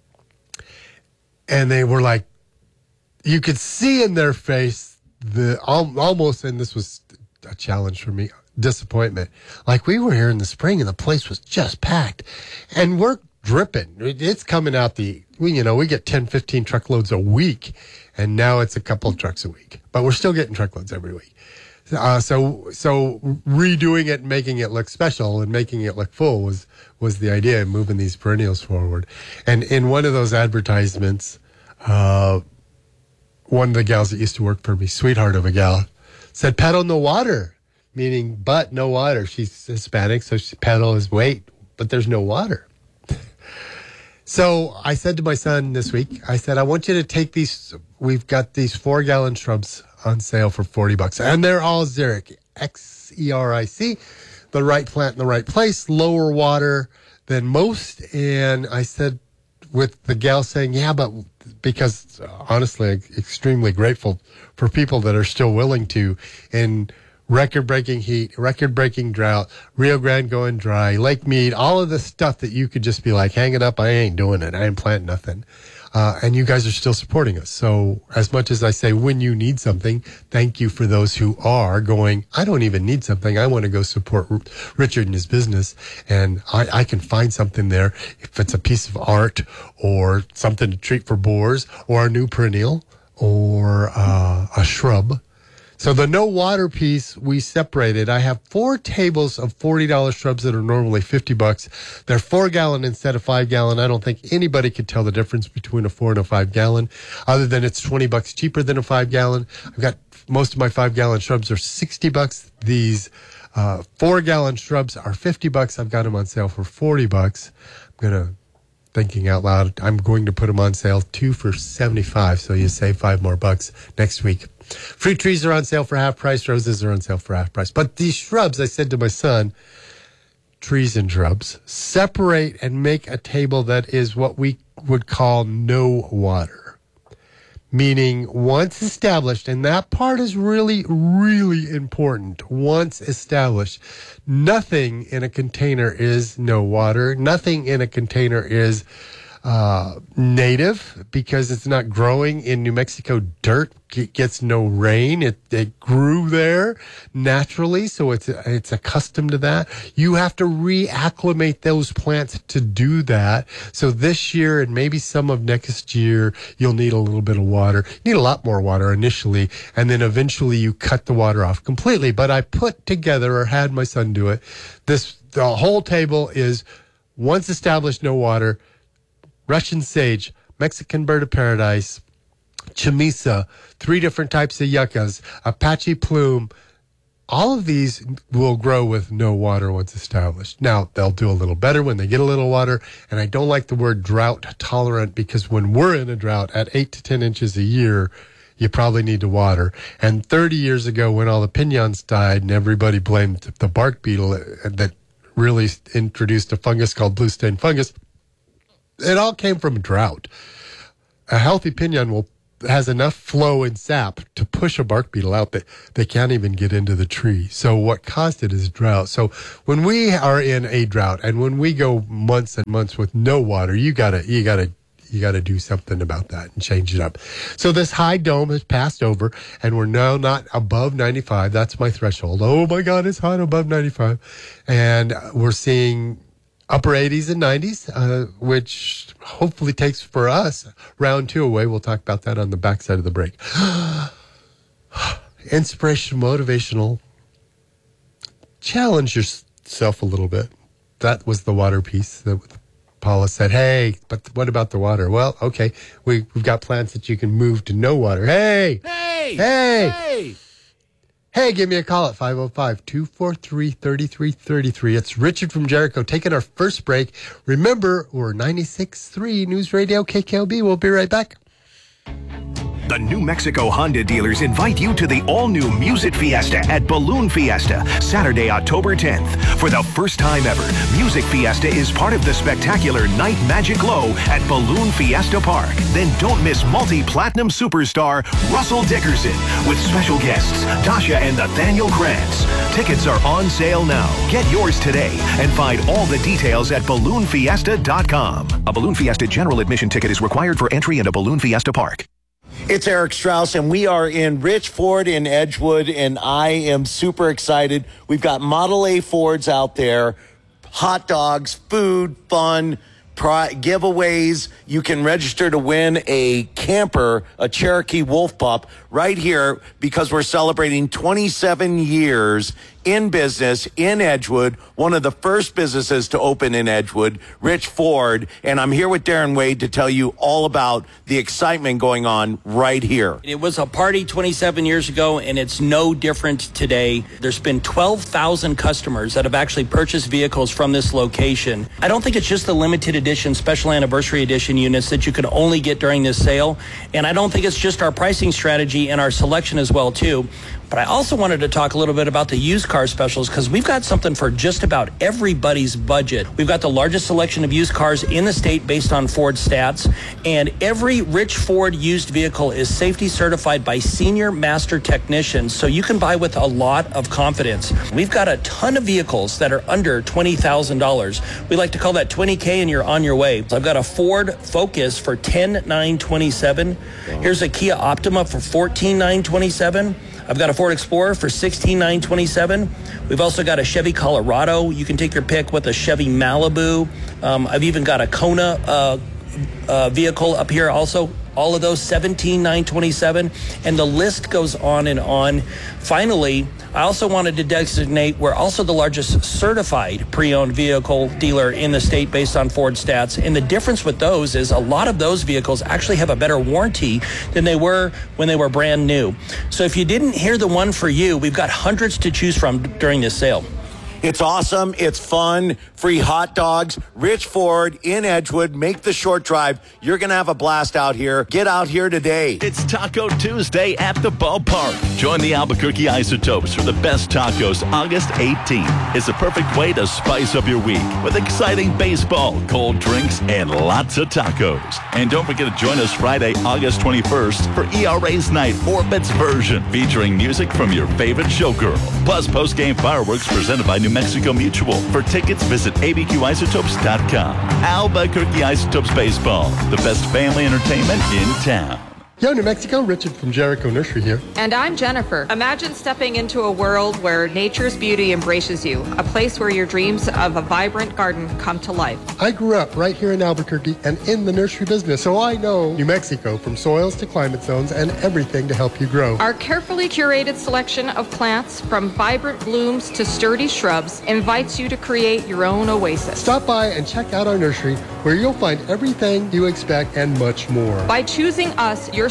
Speaker 4: and they were like, you could see in their face almost, and this was a challenge for me, disappointment. Like, we were here in the spring and the place was just packed and we're dripping. It's coming out we get 10, 15 truckloads a week, and now it's a couple of trucks a week, but we're still getting truckloads every week. So redoing it and making it look special and making it look full was the idea of moving these perennials forward. And in one of those advertisements, one of the gals that used to work for me, sweetheart of a gal, said pedal no water, meaning but no water. She's Hispanic, so pedal is wait, but there's no water. So I said to my son this week, I said, I want you to take these, we've got these 4-gallon shrubs on sale for $40. And they're all xeric, Xeric, the right plant in the right place, lower water than most. And I said, with the gal saying, yeah, but because honestly, I'm extremely grateful for people that are still willing to, in record-breaking heat, record-breaking drought, Rio Grande going dry, Lake Mead, all of the stuff that you could just be like, hang it up, I ain't doing it, I ain't planting nothing. And you guys are still supporting us. So as much as I say, when you need something, thank you for those who are going, I don't even need something. I want to go support Richard and his business. And I can find something there. If it's a piece of art or something to treat for boars or a new perennial or a shrub. So the no water piece, we separated. I have 4 tables of $40 shrubs that are normally $50. They're 4-gallon instead of 5-gallon. I don't think anybody could tell the difference between a 4 and a 5-gallon, other than it's $20 cheaper than a 5-gallon. I've got most of my 5-gallon shrubs are $60. These 4-gallon shrubs are $50. I've got them on sale for $40. Thinking out loud, I'm going to put them on sale 2 for $75, so you save $5 more next week. Fruit trees are on sale for half price. Roses are on sale for half price. But these shrubs, I said to my son, trees and shrubs, separate and make a table that is what we would call no water. Meaning once established, and that part is really, really important. Once established, nothing in a container is no water. Nothing in a container is native, because it's not growing in New Mexico dirt. It gets no rain. It grew there naturally, so it's accustomed to that. You have to reacclimate those plants to do that. So this year and maybe some of next year, you'll need a little bit of water. You need a lot more water initially, and then eventually you cut the water off completely. But I put together, or had my son do it, the whole table is once established, no water, Russian sage, Mexican bird of paradise, chamisa, 3 different types of yuccas, Apache plume. All of these will grow with no water once established. Now, they'll do a little better when they get a little water, and I don't like the word drought tolerant, because when we're in a drought at 8 to 10 inches a year, you probably need to water. And 30 years ago, when all the piñons died and everybody blamed the bark beetle that really introduced a fungus called blue stain fungus, it all came from a drought. A healthy piñon has enough flow and sap to push a bark beetle out that they can't even get into the tree. So what caused it is drought. So when we are in a drought and when we go months and months with no water, you gotta do something about that and change it up. So this high dome has passed over and we're now not above 95. That's my threshold. Oh my God, it's hot above 95. And we're seeing upper 80s and 90s, which hopefully takes for us round 2 away. We'll talk about that on the backside of the break. Inspirational, motivational. Challenge yourself a little bit. That was the water piece that Paula said, hey, but what about the water? Well, okay, we've got plants that you can move to no water. Hey! Hey, give me a call at 505-243-3333. It's Richard from Jericho taking our first break. Remember, we're 96.3 News Radio KKLB. We'll be right back.
Speaker 11: The New Mexico Honda dealers invite you to the all-new Music Fiesta at Balloon Fiesta, Saturday, October 10th. For the first time ever, Music Fiesta is part of the spectacular Night Magic Glow at Balloon Fiesta Park. Then don't miss multi-platinum superstar Russell Dickerson with special guests Tasha and Nathaniel Krantz. Tickets are on sale now. Get yours today and find all the details at balloonfiesta.com. A Balloon Fiesta general admission ticket is required for entry into Balloon Fiesta Park.
Speaker 2: It's Eric Strauss, and we are in Rich Ford in Edgewood, and I am super excited. We've got Model A Fords out there, hot dogs, food, fun, giveaways. You can register to win a camper, a Cherokee Wolf Pup, right here because we're celebrating 27 years in business in Edgewood, one of the first businesses to open in Edgewood, Rich Ford. And I'm here with Darren Wade to tell you all about the excitement going on right here.
Speaker 5: It was a party 27 years ago, and it's no different today. There's been 12,000 customers that have actually purchased vehicles from this location. I don't think it's just the limited edition, special anniversary edition units that you could only get during this sale. And I don't think it's just our pricing strategy and our selection as well, too. But I also wanted to talk a little bit about the used car specials because we've got something for just about everybody's budget. We've got the largest selection of used cars in the state based on Ford stats, and every Rich Ford used vehicle is safety certified by senior master technicians, so you can buy with a lot of confidence. We've got a ton of vehicles that are under $20,000. We like to call that 20K and you're on your way. So I've got a Ford Focus for $10,927. Here's a Kia Optima for $14,927. I've got a Ford Explorer for $16,927. We've also got a Chevy Colorado. You can take your pick with a Chevy Malibu. I've even got a Kona vehicle up here also. All of those $17,927, and the list goes on and on. Finally, I also wanted to designate we're also the largest certified pre-owned vehicle dealer in the state based on Ford stats. And the difference with those is a lot of those vehicles actually have a better warranty than they were when they were brand new. So if you didn't hear the one for you, we've got hundreds to choose from during this sale.
Speaker 2: It's awesome. It's fun. Free hot dogs. Rich Ford in Edgewood. Make the short drive. You're going to have a blast out here. Get out here today.
Speaker 6: It's Taco Tuesday at the ballpark. Join the Albuquerque Isotopes for the best tacos August 18th. It's a perfect way to spice up your week with exciting baseball, cold drinks, and lots of tacos. And don't forget to join us Friday, August 21st for ERA's Night Orbit's version, featuring music from your favorite showgirl. Plus post-game fireworks presented by New Mexico Mutual. For tickets, visit abqisotopes.com. Albuquerque Isotopes Baseball, the best family entertainment in town.
Speaker 4: Yo, New Mexico, Richard from Jericho Nursery here.
Speaker 7: And I'm Jennifer. Imagine stepping into a world where nature's beauty embraces you, a place where your dreams of a vibrant garden come to life.
Speaker 4: I grew up right here in Albuquerque and in the nursery business, so I know New Mexico from soils to climate zones and everything to help you grow.
Speaker 7: Our carefully curated selection of plants, from vibrant blooms to sturdy shrubs, invites you to create your own oasis.
Speaker 4: Stop by and check out our nursery, where you'll find everything you expect and much more.
Speaker 7: By choosing us, you're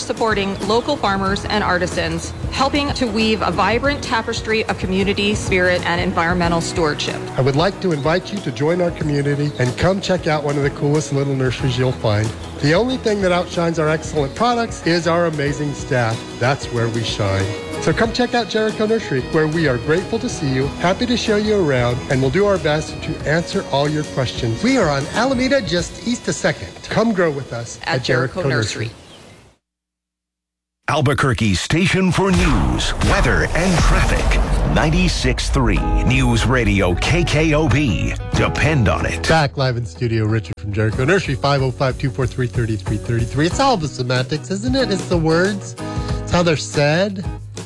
Speaker 7: supporting local farmers and artisans, helping to weave a vibrant tapestry of community spirit and environmental stewardship.
Speaker 4: I would like to invite you to join our community and come check out one of the coolest little nurseries you'll find. The only thing that outshines our excellent products is our amazing staff. That's where we shine. So come check out Jericho Nursery, where we are grateful to see you, happy to show you around, and we'll do our best to answer all your questions. We are on Alameda, just east of 2nd. Come grow with us at Jericho Nursery.
Speaker 11: Albuquerque's station for news, weather, and traffic. 96.3 News Radio KKOB. Depend on it.
Speaker 4: Back live in studio, Richard from Jericho Nursery, 505-243-3333. It's all the semantics, isn't it? It's the words. It's how they're said.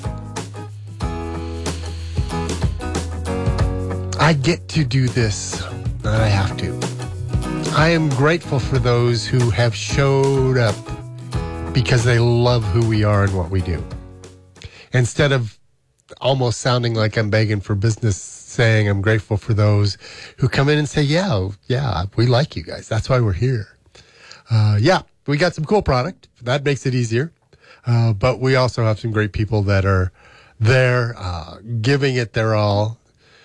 Speaker 4: I get to do this, not I have to. I am grateful for those who have showed up because they love who we are and what we do. Instead of almost sounding like I'm begging for business, saying I'm grateful for those who come in and say, yeah, we like you guys. That's why we're here. We got some cool product. That makes it easier. But we also have some great people that are there, giving it their all.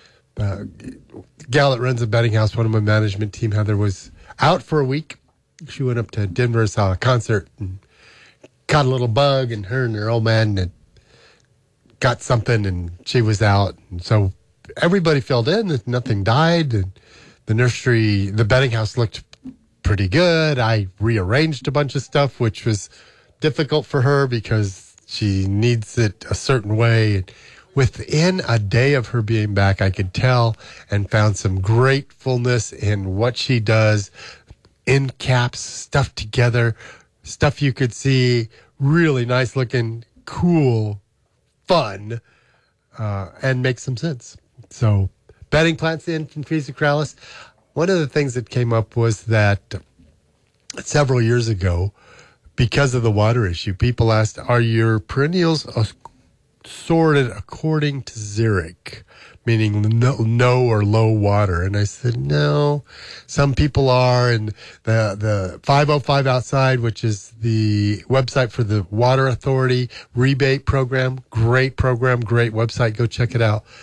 Speaker 4: Gal that runs a betting house, one of my management team, Heather, was out for a week. She went up to Denver, saw a concert, and caught a little bug, and her and her old man had got something, and she was out. And so everybody filled in. Nothing died. And the betting house looked pretty good. I rearranged a bunch of stuff, which was difficult for her because she needs it a certain way. Within a day of her being back, I could tell and found some gratefulness in what she does. End caps, stuff together, stuff you could see, really nice looking, cool, fun, and makes some sense. So, betting plants in Confusa Corrales. One of the things that came up was that several years ago, because of the water issue, people asked, are your perennials sorted according to xeric, meaning no or low water? And I said, no, some people are. And the 505 Outside, which is the website for the Water Authority rebate program, great website. Go check it out.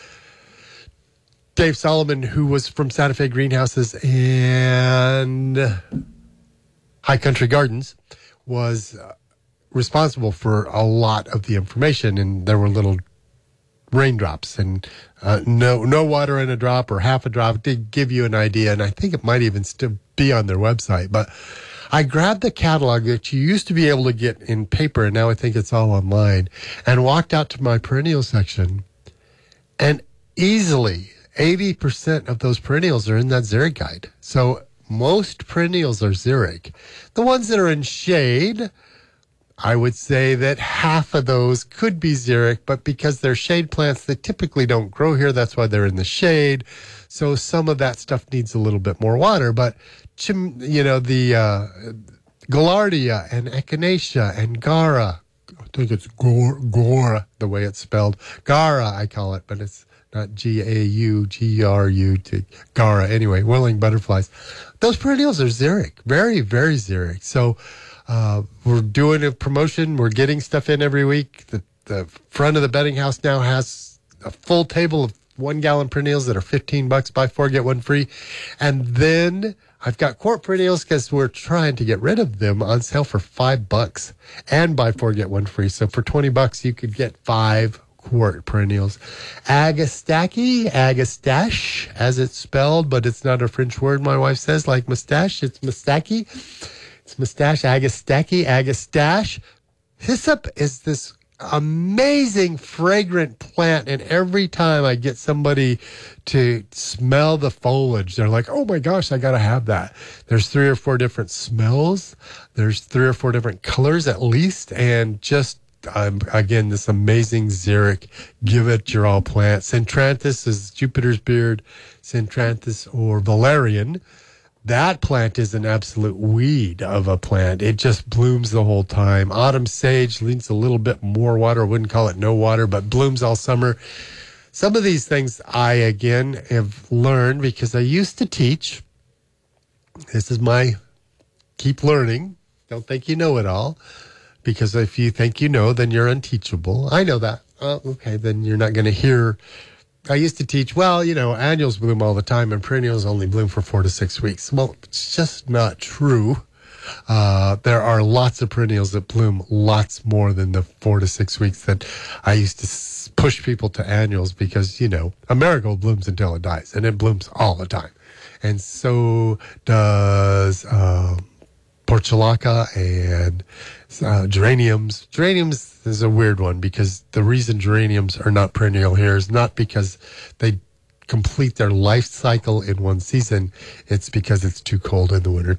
Speaker 4: Dave Solomon, who was from Santa Fe Greenhouses and High Country Gardens, was responsible for a lot of the information, and there were little raindrops and no water in a drop or half a drop to give you an idea. And I think it might even still be on their website. But I grabbed the catalog that you used to be able to get in paper, and now I think it's all online, and walked out to my perennial section, and easily 80% of those perennials are in that xeric guide. So most perennials are xeric. The ones that are in shade, I would say that half of those could be xeric, but because they're shade plants, they typically don't grow here. That's why they're in the shade. So some of that stuff needs a little bit more water. But, the Gaillardia and Echinacea and Gara, I think it's Gora, the way it's spelled. Gara, I call it, but it's not G-A-U-G-R-U to Gara. Anyway, willing butterflies. Those perennials are xeric, very, very xeric. So, we're doing a promotion. We're getting stuff in every week. The front of the betting house now has a full table of 1 gallon perennials that are $15. Buy 4, get 1 free. And then I've got quart perennials because we're trying to get rid of them on sale for $5 and buy 4, get 1 free. So for $20, you could get 5 quart perennials. Agastache, as it's spelled, but it's not a French word, my wife says, like mustache. It's mustache. It's mustache, agastache. Hyssop is this amazing fragrant plant, and every time I get somebody to smell the foliage, they're like, oh my gosh, I gotta have that. There's 3 or 4 different smells. There's 3 or 4 different colors at least, and just again, this amazing xeric, give it your all plant. Centranthus is Jupiter's beard, Centranthus or valerian. That plant is an absolute weed of a plant. It just blooms the whole time. Autumn sage needs a little bit more water. I wouldn't call it no water, but blooms all summer. Some of these things I, again, have learned because I used to teach. This is my keep learning. Don't think you know it all. Because if you think you know, then you're unteachable. I know that. Okay, then you're not going to hear. I used to teach, annuals bloom all the time and perennials only bloom for 4 to 6 weeks. Well, it's just not true. There are lots of perennials that bloom lots more than the 4 to 6 weeks that I used to push people to annuals because, a marigold blooms until it dies, and it blooms all the time. And so does portulaca and geraniums. Geraniums is a weird one because the reason geraniums are not perennial here is not because they complete their life cycle in one season. It's because it's too cold in the winter